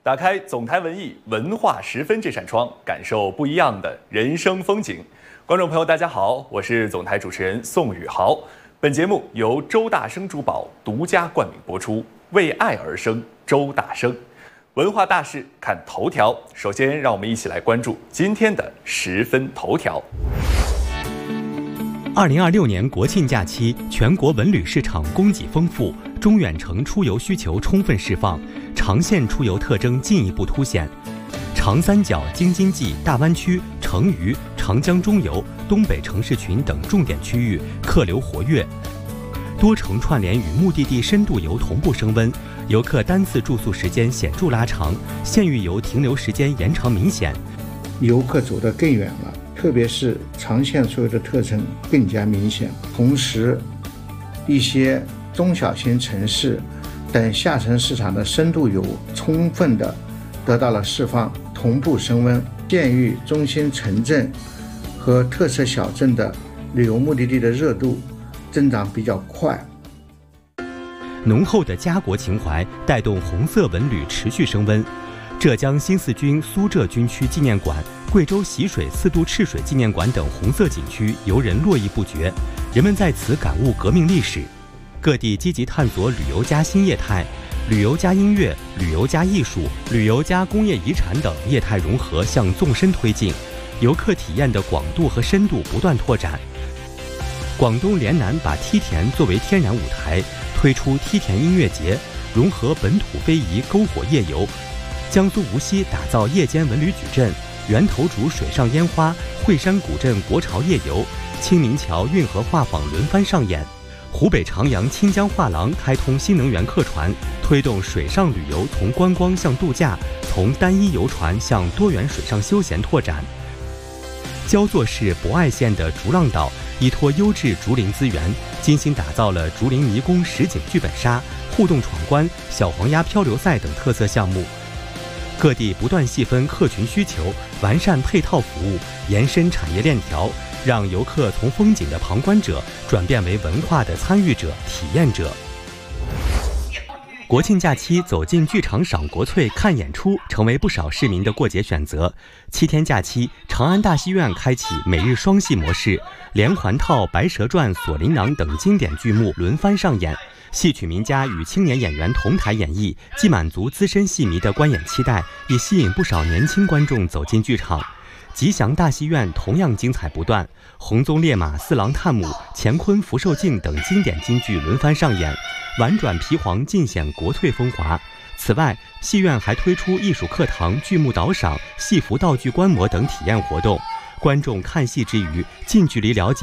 打开总台文艺文化十分这扇窗，感受不一样的人生风景。观众朋友，大家好，我是总台主持人宋宇豪。本节目由周大生珠宝独家冠名播出，为爱而生，周大生。文化大事看头条，首先让我们一起来关注今天的十分头条。 2026年国庆假期，全国文旅市场供给丰富，中远程出游需求充分释放，长线出游特征进一步凸显。长三角、京津冀、大湾区、成渝、长江中游、东北城市群等重点区域客流活跃，多城串联与目的地深度游同步升温，游客单次住宿时间显著拉长，县域游停留时间延长明显。 游客走得更远了，特别是长线出游的特征更加明显。同时，一些中小型城市等下沉市场的深度游充分的得到了释放，同步升温。县域中心城镇和特色小镇的旅游目的地的热度增长比较快。 浓厚的家国情怀带动红色文旅持续升温。浙江新四军苏浙军区纪念馆、贵州习水4渡赤水纪念馆等红色景区游人络绎不绝，人们在此感悟革命历史。各地积极探索旅游加新业态，旅游加音乐、旅游加艺术、旅游加工业遗产等业态融合向纵深推进，游客体验的广度和深度不断拓展。广东连南把梯田作为天然舞台，推出梯田音乐节，融合本土非遗篝火夜游。江苏无锡打造夜间文旅矩阵，源头渚水上烟花、惠山古镇国潮夜游、清明桥运河画舫轮番上演。湖北长阳清江画廊开通新能源客船，推动水上旅游从观光向度假，从单一游船向多元水上休闲拓展。焦作市博爱县的竹浪岛依托优质竹林资源，精心打造了竹林迷宫实景剧本杀、互动闯关、小黄鸭漂流赛等特色项目。各地不断细分客群需求，完善配套服务，延伸产业链条，让游客从风景的旁观者转变为文化的参与者、体验者。国庆假期走进剧场赏国粹、看演出，成为不少市民的过节选择。7天假期，长安大戏院开启每日双戏模式，连环套、白蛇传、锁麟囊等经典剧目轮番上演。戏曲名家与青年演员同台演绎，既满足资深戏迷的观演期待，也吸引不少年轻观众走进剧场。吉祥大戏院同样精彩不断，红鬃烈马、四郎探母、乾坤福寿镜等经典京剧轮番上演，婉转皮黄尽显国粹风华。此外，戏院还推出艺术课堂、剧目导赏、戏服道具观摩等体验活动，观众看戏之余，近距离了解